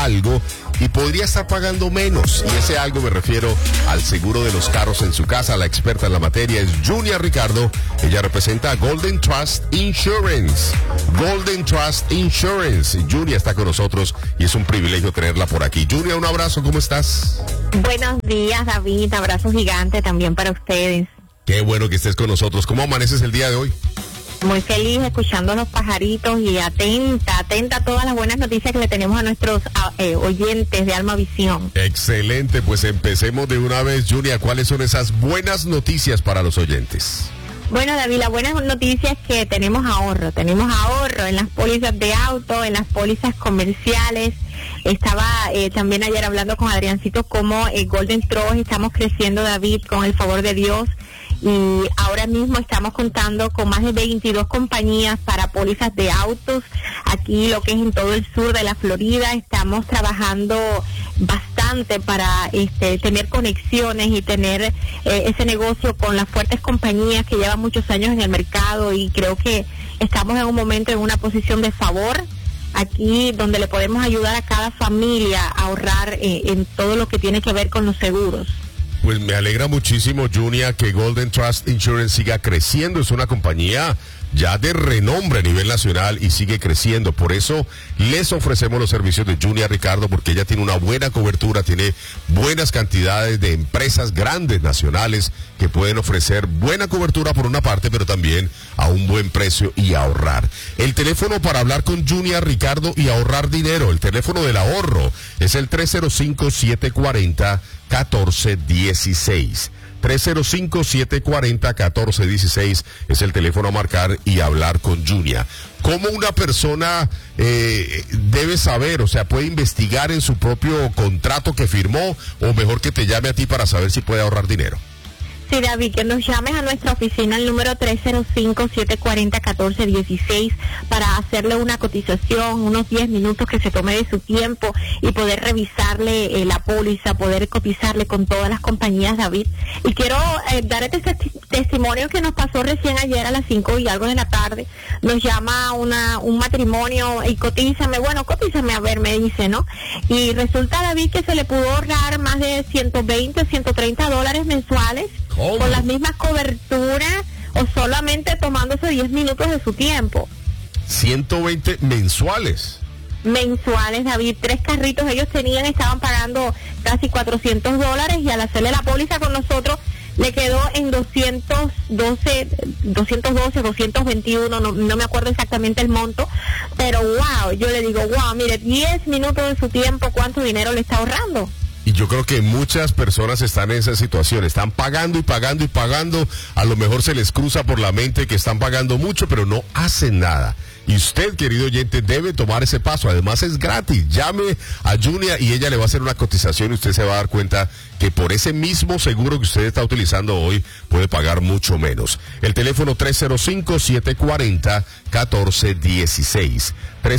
algo y podría estar pagando menos. Y ese algo me refiero al seguro de los carros en su casa. La experta en la materia es Junia Ricardo. Ella representa a Golden Trust Insurance. Golden Trust Insurance. Junia está con nosotros y es un privilegio tenerla por aquí. Junia, un abrazo, ¿cómo estás? Buenos días, David. Abrazo gigante también para ustedes. Qué bueno que estés con nosotros. ¿Cómo amaneces el día de hoy? Muy feliz escuchando a los pajaritos y atenta a todas las buenas noticias que le tenemos a nuestros oyentes de Alma Visión. Excelente, pues empecemos de una vez, Junia. ¿Cuáles son esas buenas noticias para los oyentes? Bueno, David, la buena noticia es que tenemos ahorro en las pólizas de auto, en las pólizas comerciales. Estaba también ayer hablando con Adriancito como Golden Trust estamos creciendo, David, con el favor de Dios. Y ahora mismo estamos contando con más de 22 compañías para pólizas de autos. Aquí lo que es en todo el sur de la Florida, estamos trabajando bastante para tener conexiones y tener ese negocio con las fuertes compañías que llevan muchos años en el mercado, y creo que estamos en un momento en una posición de favor aquí donde le podemos ayudar a cada familia a ahorrar en todo lo que tiene que ver con los seguros. Pues me alegra muchísimo, Junia, que Golden Trust Insurance siga creciendo. Es una compañía ya de renombre a nivel nacional y sigue creciendo. Por eso les ofrecemos los servicios de Junia Ricardo, porque ella tiene una buena cobertura, tiene buenas cantidades de empresas grandes nacionales que pueden ofrecer buena cobertura por una parte, pero también a un buen precio y ahorrar. El teléfono para hablar con Junia Ricardo y ahorrar dinero, el teléfono del ahorro, es el 305-740-1416. 305-740-1416 es el teléfono a marcar y hablar con Junia. ¿Cómo una persona debe saber, o sea, puede investigar en su propio contrato que firmó, o mejor que te llame a ti para saber si puede ahorrar dinero? Sí, David, que nos llames a nuestra oficina, el número 305-740-1416, para hacerle una cotización, unos 10 minutos que se tome de su tiempo y poder revisarle la póliza, poder cotizarle con todas las compañías, David. Y quiero dar este testimonio que nos pasó recién ayer a las 5 y algo de la tarde. Nos llama un matrimonio y cotízame a ver, me dice, ¿no? Y resulta, David, que se le pudo ahorrar más de $120-130 mensuales. ¿Cómo? Con las mismas coberturas, o solamente tomándose 10 minutos de su tiempo. 120 mensuales. Mensuales, David. 3 carritos ellos estaban pagando casi $400, y al hacerle la póliza con nosotros le quedó en 221, no me acuerdo exactamente el monto, pero wow, yo le digo, wow, mire, 10 minutos de su tiempo, ¿cuánto dinero le está ahorrando? Y yo creo que muchas personas están en esa situación, están pagando y pagando y pagando, a lo mejor se les cruza por la mente que están pagando mucho, pero no hacen nada. Y usted, querido oyente, debe tomar ese paso. Además es gratis. Llame a Junia y ella le va a hacer una cotización y usted se va a dar cuenta que por ese mismo seguro que usted está utilizando hoy puede pagar mucho menos. El teléfono 305-740-1416.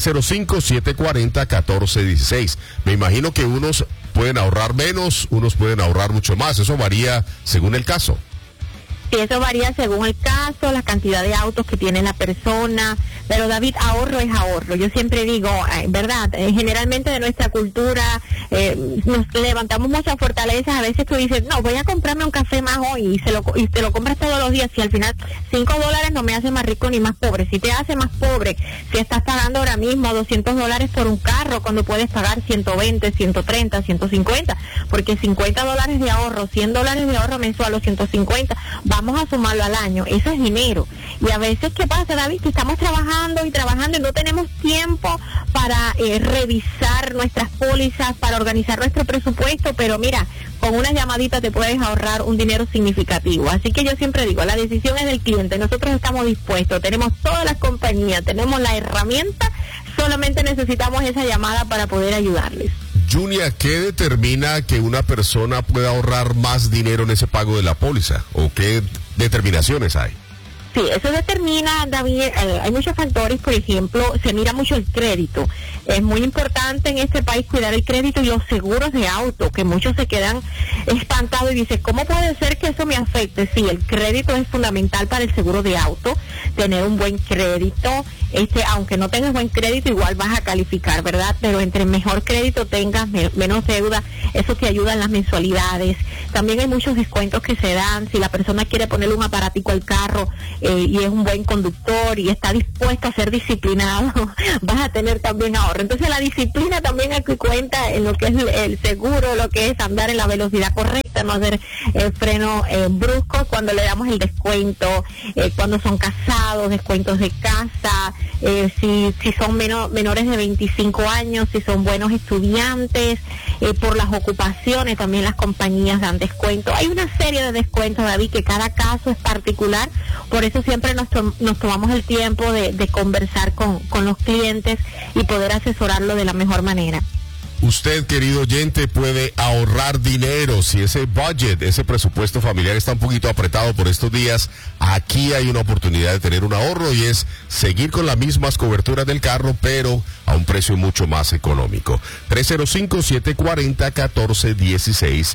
305-740-1416. Me imagino que unos pueden ahorrar menos, unos pueden ahorrar mucho más. Eso varía según el caso. Sí, eso varía según el caso, la cantidad de autos que tiene la persona, pero David, ahorro es ahorro. Yo siempre digo, ¿verdad? Generalmente de nuestra cultura nos levantamos muchas fortalezas. A veces tú dices, no, voy a comprarme un café más hoy, y te lo compras todos los días, y al final $5 no me hace más rico ni más pobre. Si te hace más pobre, si estás pagando ahora mismo $200 por un carro, cuando puedes pagar 120, 130, 150, porque $50 de ahorro, $100 de ahorro mensual o 150, vamos a sumarlo al año, eso es dinero. Y a veces, ¿qué pasa, David? Que estamos trabajando y no tenemos tiempo para revisar nuestras pólizas, para organizar nuestro presupuesto, pero mira, con una llamadita te puedes ahorrar un dinero significativo. Así que yo siempre digo, la decisión es del cliente, nosotros estamos dispuestos, tenemos todas las compañías, tenemos la herramienta, solamente necesitamos esa llamada para poder ayudarles. Junia, ¿qué determina que una persona pueda ahorrar más dinero en ese pago de la póliza? ¿O qué determinaciones hay? Sí, eso determina, David, hay muchos factores. Por ejemplo, se mira mucho el crédito. Es muy importante en este país cuidar el crédito y los seguros de auto, que muchos se quedan espantados y dicen, ¿cómo puede ser que eso me afecte? Sí, el crédito es fundamental para el seguro de auto, tener un buen crédito, aunque no tengas buen crédito, igual vas a calificar, ¿verdad? Pero entre mejor crédito tengas, menos deuda, eso te ayuda en las mensualidades. También hay muchos descuentos que se dan. Si la persona quiere ponerle un aparatico al carro y es un buen conductor y está dispuesto a ser disciplinado, vas a tener también ahorro. Entonces la disciplina también aquí cuenta en lo que es el seguro, lo que es andar en la velocidad correcta, no hacer freno brusco cuando le damos el descuento, cuando son casados, descuentos de casa, si son menores de 25 años, si son buenos estudiantes, por las ocupaciones también las compañías dan descuento. Hay una serie de descuentos, David, que cada caso es particular, por eso siempre nos tomamos el tiempo de conversar con los clientes y poder asesorarlo de la mejor manera. Usted, querido oyente, puede ahorrar dinero si ese budget, ese presupuesto familiar está un poquito apretado por estos días. Aquí hay una oportunidad de tener un ahorro y es seguir con las mismas coberturas del carro, pero a un precio mucho más económico. 305-740-1416.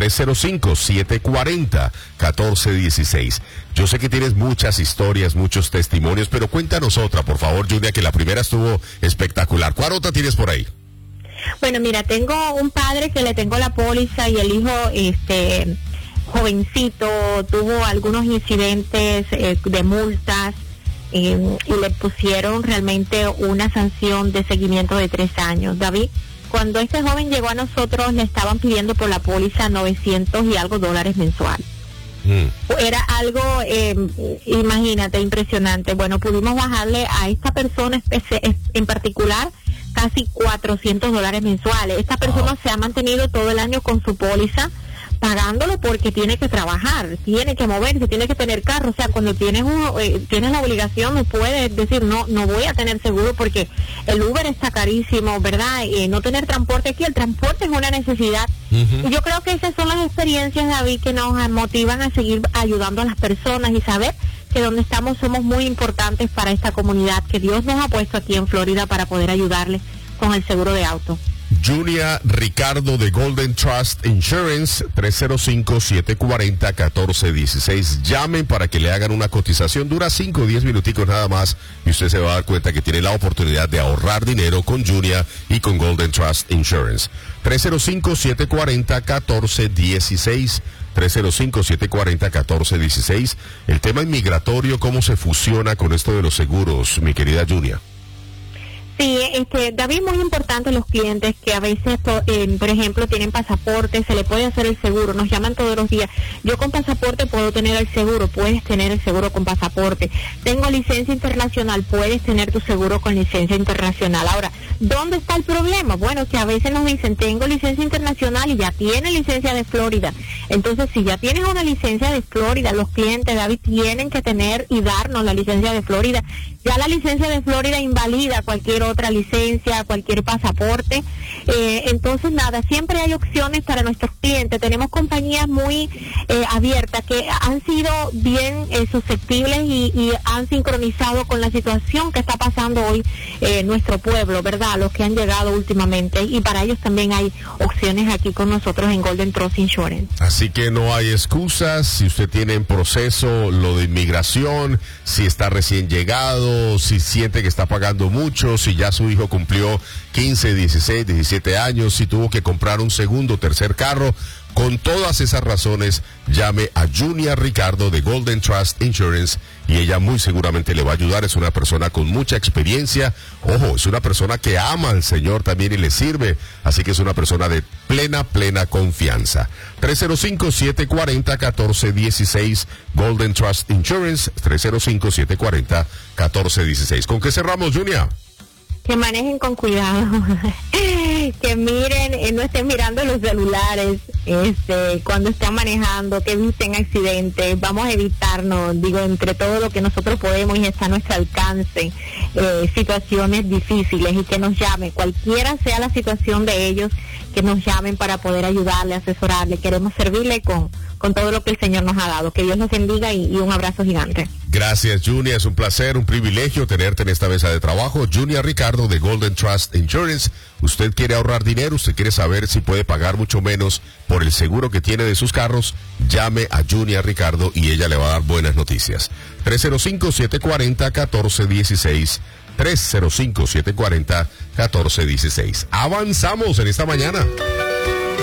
305-740-1416. Yo sé que tienes muchas historias, muchos testimonios, pero cuéntanos otra, por favor, Julia, que la primera estuvo espectacular. ¿Cuál otra tienes por ahí? Bueno, mira, tengo un padre que le tengo la póliza y el hijo, jovencito, tuvo algunos incidentes de multas y le pusieron realmente una sanción de seguimiento de 3 años. David, cuando este joven llegó a nosotros, le estaban pidiendo por la póliza $900 y algo mensuales. Era algo, imagínate, impresionante. Bueno, pudimos bajarle a esta persona en particular casi $400 mensuales. Esta persona se ha mantenido todo el año con su póliza, pagándolo porque tiene que trabajar, tiene que moverse, tiene que tener carro. O sea, cuando tienes la obligación, no puedes decir no voy a tener seguro porque el Uber está carísimo, ¿verdad? No tener transporte aquí, el transporte es una necesidad. Y yo creo que esas son las experiencias, David, que nos motivan a seguir ayudando a las personas y saber que donde estamos somos muy importantes para esta comunidad que Dios nos ha puesto aquí en Florida para poder ayudarles con el seguro de auto. Julia Ricardo de Golden Trust Insurance, 305-740-1416. Llamen para que le hagan una cotización. Dura 5 o 10 minuticos nada más y usted se va a dar cuenta que tiene la oportunidad de ahorrar dinero con Julia y con Golden Trust Insurance. 305-740-1416. 305-740-1416. El tema inmigratorio, ¿cómo se fusiona con esto de los seguros, mi querida Julia? Sí, David, muy importante los clientes que a veces, por ejemplo, tienen pasaporte, se le puede hacer el seguro, nos llaman todos los días. Yo con pasaporte puedo tener el seguro, puedes tener el seguro con pasaporte. Tengo licencia internacional, puedes tener tu seguro con licencia internacional. Ahora, ¿dónde está el problema? Bueno, que a veces nos dicen, tengo licencia internacional y ya tiene licencia de Florida. Entonces, si ya tienes una licencia de Florida, los clientes, David, tienen que tener y darnos la licencia de Florida. Ya la licencia de Florida invalida cualquier otra licencia, cualquier pasaporte. Entonces, nada, siempre hay opciones para nuestros clientes. Tenemos compañías muy abiertas que han sido bien susceptibles y han sincronizado con la situación que está pasando hoy nuestro pueblo, ¿verdad? Los que han llegado últimamente. Y para ellos también hay opciones aquí con nosotros en Golden Trust Insurance. Así que no hay excusas. Si usted tiene en proceso lo de inmigración, si está recién llegado, si siente que está pagando mucho, si ya su hijo cumplió 15, 16, 17 años, si tuvo que comprar un segundo o tercer carro, con todas esas razones, llame a Julia Ricardo de Golden Trust Insurance y ella muy seguramente le va a ayudar. Es una persona con mucha experiencia. Ojo, es una persona que ama al Señor también y le sirve. Así que es una persona de plena confianza. 305-740-1416 Golden Trust Insurance. 305-740-1416. ¿Con qué cerramos, Julia? Que manejen con cuidado, que miren, no estén mirando los celulares cuando estén manejando, que eviten accidentes. Vamos a evitarnos, entre todo lo que nosotros podemos y está a nuestro alcance, situaciones difíciles, y que nos llamen, cualquiera sea la situación de ellos, que nos llamen para poder ayudarle, asesorarle. Queremos servirle con todo lo que el Señor nos ha dado. Que Dios los bendiga y un abrazo gigante. Gracias, Julia. Es un placer, un privilegio tenerte en esta mesa de trabajo. Julia Ricardo de Golden Trust Insurance. Usted quiere ahorrar dinero, usted quiere saber si puede pagar mucho menos por el seguro que tiene de sus carros, llame a Julia Ricardo y ella le va a dar buenas noticias. 305-740-1416. 305-740-1416. Avanzamos en esta mañana.